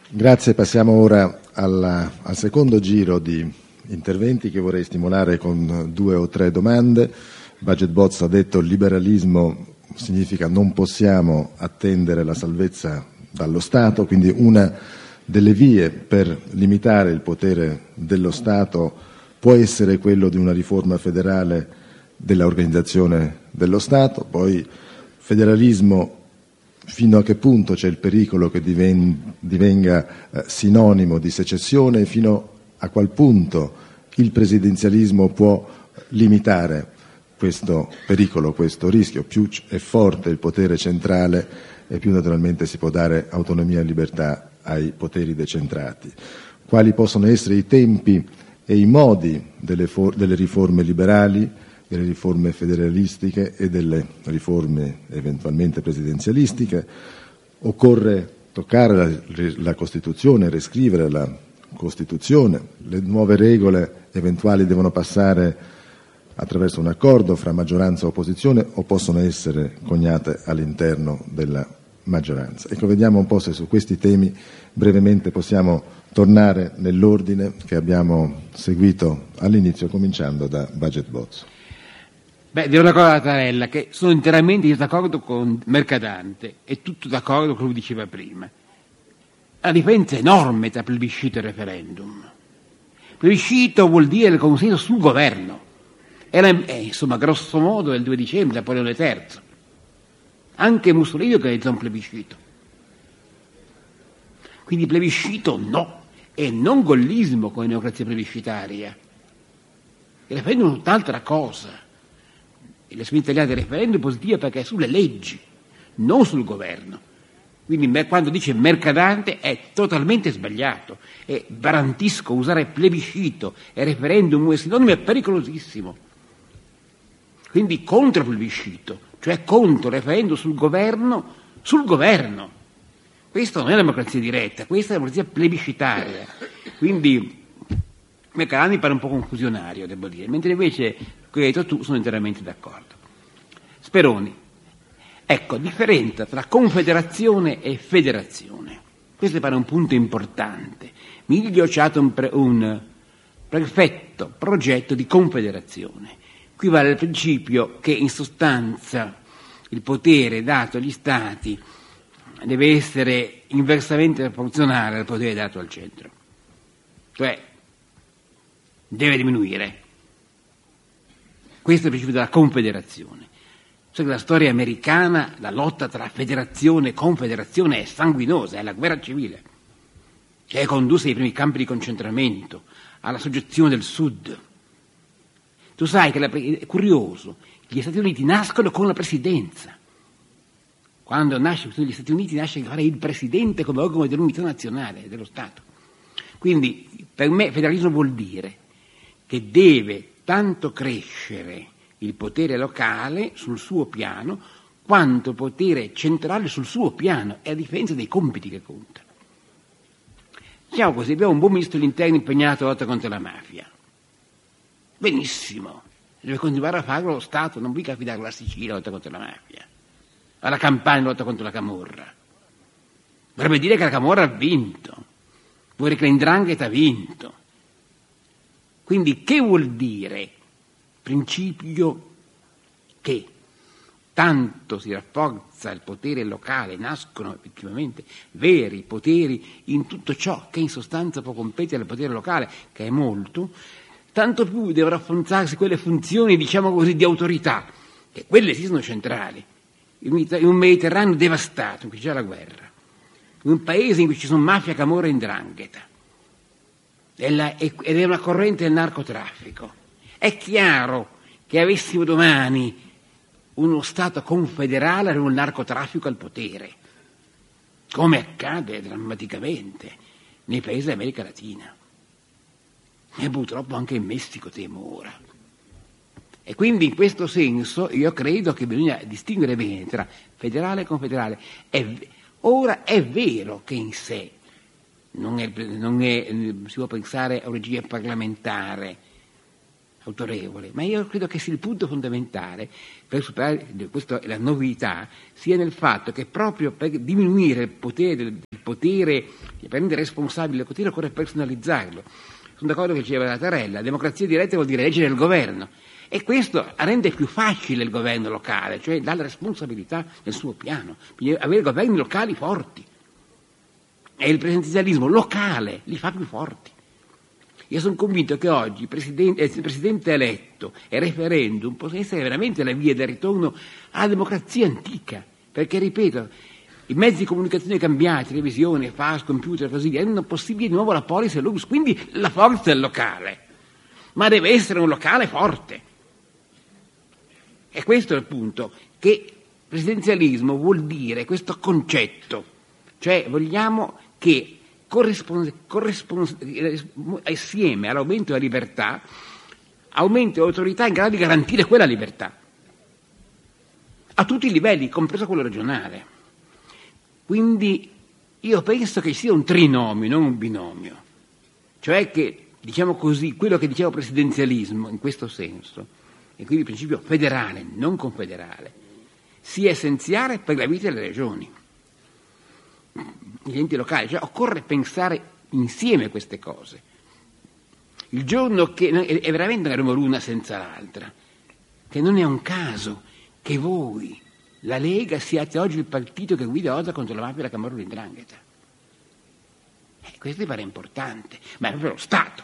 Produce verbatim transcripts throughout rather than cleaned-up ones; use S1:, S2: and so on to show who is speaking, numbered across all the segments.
S1: Grazie, passiamo ora alla, al secondo giro di interventi che vorrei stimolare con due o tre domande. Budget Bozzo ha detto liberalismo significa non possiamo attendere la salvezza dallo Stato, quindi una delle vie per limitare il potere dello Stato può essere quello di una riforma federale dell'organizzazione dello Stato. Poi federalismo, fino a che punto c'è il pericolo che diven- divenga eh, sinonimo di secessione, fino a qual punto il presidenzialismo può limitare questo pericolo, questo rischio. Più è forte il potere centrale e più naturalmente si può dare autonomia e libertà ai poteri decentrati. Quali possono essere i tempi e i modi delle, for- delle riforme liberali, delle riforme federalistiche e delle riforme eventualmente presidenzialistiche? Occorre toccare la, la Costituzione, riscrivere la Costituzione, le nuove regole eventuali devono passare attraverso un accordo fra maggioranza e opposizione o possono essere coniate all'interno della maggioranza. Ecco, vediamo un po' se su questi temi brevemente possiamo tornare nell'ordine che abbiamo seguito all'inizio, cominciando da Budget Bozzo.
S2: Beh, devo una cosa a Tarella, che sono interamente d'accordo con Mercadante e tutto d'accordo con quello che diceva prima. La differenza è enorme tra plebiscito e referendum. Plebiscito vuol dire il consenso sul governo. È, la, è insomma, grosso modo, il due dicembre, Napoleone terzo. Anche Mussolini organizzò un plebiscito. Quindi plebiscito no, e non gollismo come democrazia plebiscitaria. Il referendum è tutt'altra cosa. E l'esperienza italiana del referendum è positiva perché è sulle leggi, non sul governo. Quindi quando dice Mercadante è totalmente sbagliato. E garantisco, usare plebiscito e referendum è sinonimo, è pericolosissimo. Quindi contro plebiscito, cioè contro referendum sul governo, sul governo. Questo non è la democrazia diretta, questa è la democrazia plebiscitaria. Quindi Mercadante mi pare un po' confusionario, devo dire, mentre invece, come hai detto tu, sono interamente d'accordo. Speroni. Ecco, differenza tra confederazione e federazione. Questo mi pare un punto importante. Miglio ci ha dato un, pre- un perfetto progetto di confederazione. Qui vale il principio che in sostanza il potere dato agli Stati deve essere inversamente proporzionale al potere dato al centro. Cioè, deve diminuire. Questo è il principio della confederazione. Cioè che la storia americana, la lotta tra federazione e confederazione è sanguinosa, è la guerra civile, che condusse ai primi campi di concentramento, alla soggezione del Sud. Tu sai che la, è curioso, gli Stati Uniti nascono con la presidenza. Quando nasce gli Stati Uniti nasce fare il presidente come organo dell'unità nazionale dello Stato. Quindi per me federalismo vuol dire che deve tanto crescere il potere locale sul suo piano quanto il potere centrale sul suo piano, è a differenza dei compiti che conta. Diciamo così, abbiamo un buon ministro dell'interno impegnato a lotta contro la mafia. Benissimo, deve continuare a farlo lo Stato, non mica affidare alla Sicilia a lotta contro la mafia, alla Campania a lotta contro la camorra. Dovrebbe dire che la camorra ha vinto, vuol dire che l'Ndrangheta ha vinto. Quindi che vuol dire? Principio che tanto si rafforza il potere locale, nascono effettivamente veri poteri in tutto ciò che in sostanza può competere al potere locale, che è molto, tanto più deve rafforzarsi quelle funzioni, diciamo così, di autorità, che quelle sì sono centrali. In un Mediterraneo devastato, in cui c'è la guerra, in un paese in cui ci sono mafia, camorra e 'ndrangheta, ed è una corrente del narcotraffico. È chiaro che avessimo domani uno Stato confederale avremo il narcotraffico al potere, come accade drammaticamente nei paesi dell'America Latina. E purtroppo anche in Messico, temo ora. E quindi in questo senso io credo che bisogna distinguere bene tra federale e confederale. È, ora è vero che in sé non è, non è, si può pensare a un regime parlamentare, autorevole, ma io credo che sia il punto fondamentale per superare, questa è la novità, sia nel fatto che proprio per diminuire il potere, il potere per rendere responsabile il potere occorre personalizzarlo. Sono d'accordo che diceva Tarella, la democrazia diretta vuol dire eleggere il governo, e questo rende più facile il governo locale, cioè dà la responsabilità del suo piano, bisogna avere governi locali forti, e il presidenzialismo locale li fa più forti. Io sono convinto che oggi il presidente, il presidente eletto e il referendum possono essere veramente la via del ritorno alla democrazia antica, perché, ripeto, i mezzi di comunicazione cambiati, televisione, fax, computer e così via, rendono possibile di nuovo la polis e l'obus, quindi la forza è il locale, ma deve essere un locale forte. E questo è il punto, che presidenzialismo vuol dire questo concetto, cioè vogliamo che corrisponde, corrisponde, assieme all'aumento della libertà, aumento l'autorità in grado di garantire quella libertà, a tutti i livelli, compreso quello regionale. Quindi io penso che sia un trinomio, non un binomio, cioè che, diciamo così, quello che diceva presidenzialismo in questo senso, e quindi il principio federale, non confederale, sia essenziale per la vita delle regioni, gli enti locali, cioè occorre pensare insieme queste cose. Il giorno che è veramente una l'una senza l'altra, che non è un caso che voi, la Lega, siate oggi il partito che guida Oza contro la mafia e la Camorra di 'Ndrangheta. Eh, questo mi pare importante, ma è proprio lo Stato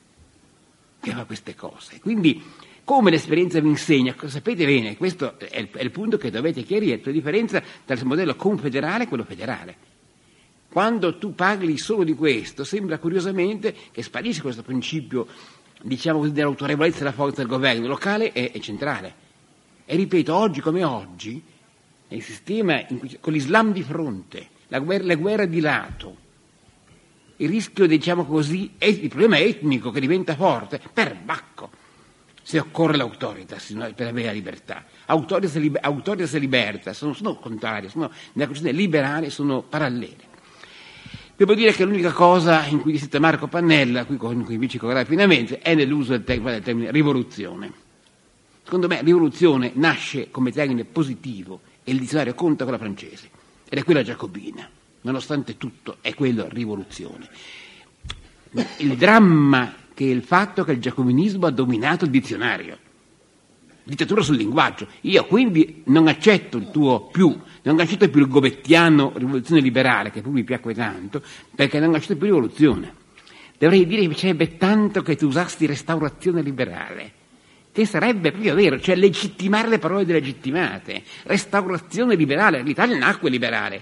S2: che fa queste cose. Quindi, come l'esperienza vi insegna, sapete bene, questo è il, è il punto che dovete chiarire, la differenza tra il modello confederale e quello federale. Quando tu parli solo di questo, sembra curiosamente che sparisce questo principio, diciamo così, dell'autorevolezza e della forza del governo locale e, e centrale. E ripeto, oggi come oggi, nel sistema in cui, con l'Islam di fronte, la guerra, le guerre di lato, il rischio, diciamo così, è, il problema etnico che diventa forte, per bacco, se occorre l'autoritas per avere la libertà. Autoritas e, liber, autoritas e libertas sono, sono contrarie, sono, nella questione liberale sono parallele. Devo dire che l'unica cosa in cui cita Marco Pannella, qui con cui invece correrà finalmente, è nell'uso del termine, del termine rivoluzione. Secondo me rivoluzione nasce come termine positivo e il dizionario conta con la francese, ed è quella giacobina, nonostante tutto è quella rivoluzione. Il dramma che è il fatto che il giacobinismo ha dominato il dizionario, dittatura sul linguaggio. Io quindi non accetto il tuo più, non accetto più il gobettiano rivoluzione liberale, che pure mi piacque tanto, perché non accetto più rivoluzione. Dovrei dire che mi piacerebbe tanto che tu usassi restaurazione liberale, che sarebbe proprio vero, cioè legittimare le parole delegittimate. Restaurazione liberale, l'Italia nacque liberale,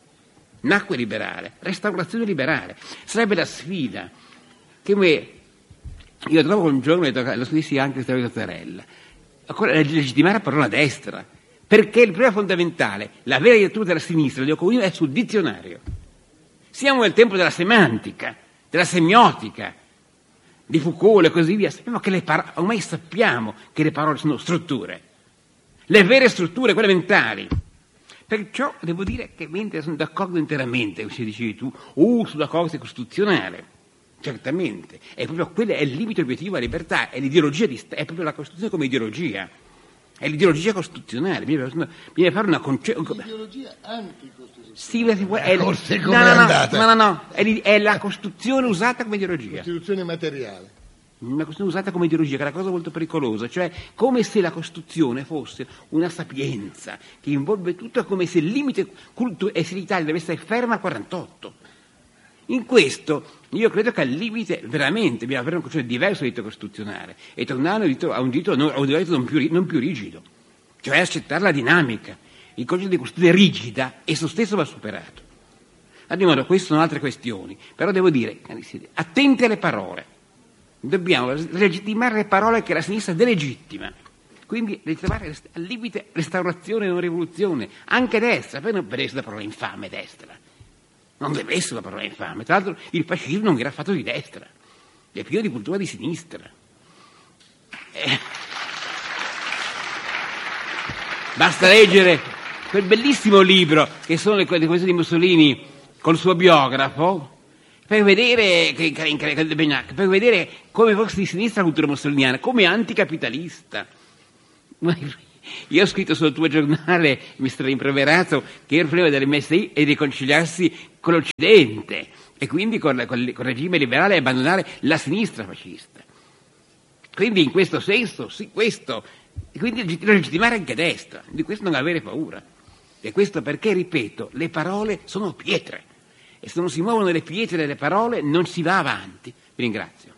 S2: nacque liberale, restaurazione liberale. Sarebbe la sfida, che me, io trovo un giorno, lo scrissi anche Stefano Tarella, legittimare la parola destra, perché il problema fondamentale, la vera lettura della sinistra, del comunismo, è sul dizionario. Siamo nel tempo della semantica, della semiotica, di Foucault e così via. Sappiamo che le parole, ormai sappiamo che le parole sono strutture, le vere strutture, quelle mentali. Perciò devo dire che mentre sono d'accordo interamente, come dicevi tu, uh, sono d'accordo con costituzionale, certamente, è proprio quello, è il limite obiettivo della libertà, è l'ideologia di, è proprio la Costituzione come ideologia, è l'ideologia costituzionale, bisogna, bisogna fare una concezione.
S3: L'ideologia anticostituzionale.
S2: Sì, è,
S3: forse
S2: no,
S3: come
S2: no,
S3: è
S2: no,
S3: andata?
S2: no, no, no, è, è la Costituzione usata come ideologia.
S3: Costituzione materiale.
S2: Una Costituzione usata come ideologia, che è una cosa molto pericolosa, cioè come se la Costituzione fosse una sapienza che involve tutto, come se il limite culturale, e se l'Italia deve essere ferma al quarantotto. In questo io credo che al limite veramente bisogna avere una concezione diversa del diritto costituzionale e tornare a un diritto, a un diritto, non, a un diritto non, più, non più rigido, cioè accettare la dinamica. Il concetto di costituzione rigida esso stesso va superato. Andiamo da queste sono altre questioni, però devo dire, attenti alle parole, dobbiamo legittimare le parole che la sinistra delegittima, quindi ritrovare al limite restaurazione e non rivoluzione, anche destra, poi non deve essere una parola infame destra. Non deve essere una parola infame. Tra l'altro il fascismo non era fatto di destra, è pieno di cultura di sinistra. Eh. Basta leggere quel bellissimo libro che sono le cose di Mussolini col suo biografo, per vedere, che, che, che, per vedere come fosse di sinistra la cultura mussoliniana, come anticapitalista. Io ho scritto sul tuo giornale, mi sono rimproverato, che il problema dell'M S I è riconciliarsi con l'Occidente e quindi con, la, con il regime liberale abbandonare la sinistra fascista. Quindi in questo senso, sì, questo, e quindi legittimare anche a destra, di questo non avere paura. E questo perché, ripeto, le parole sono pietre. E se non si muovono le pietre delle parole non si va avanti. Vi ringrazio.